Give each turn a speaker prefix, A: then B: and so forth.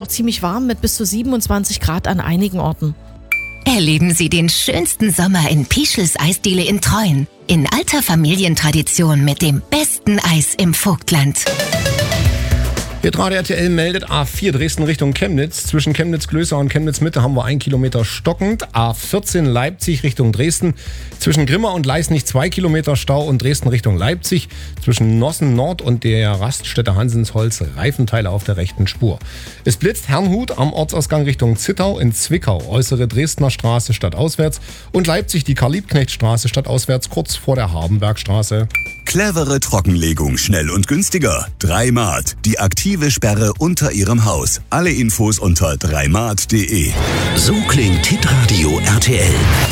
A: ziemlich warm mit bis zu 27 Grad an einigen Orten.
B: Erleben Sie den schönsten Sommer in Pischels Eisdiele in Treuen. In alter Familientradition mit dem besten Eis im Vogtland.
C: Hitradio RTL meldet A4 Dresden Richtung Chemnitz. Zwischen Chemnitz-Glößau und Chemnitz-Mitte haben wir 1 Kilometer stockend. A14 Leipzig Richtung Dresden. Zwischen Grimma und Leisnig 2 Kilometer Stau und Dresden Richtung Leipzig. Zwischen Nossen Nord und der Raststätte Hansensholz Reifenteile auf der rechten Spur. Es blitzt Herrnhut am Ortsausgang Richtung Zittau, in Zwickau äußere Dresdner Straße stadtauswärts und Leipzig die Karl-Liebknecht-Straße stadtauswärts kurz vor der Habenbergstraße.
D: Clevere Trockenlegung, schnell und günstiger. 3Mart, die aktive Sperre unter Ihrem Haus. Alle Infos unter 3mart.de.
E: So klingt Hitradio RTL.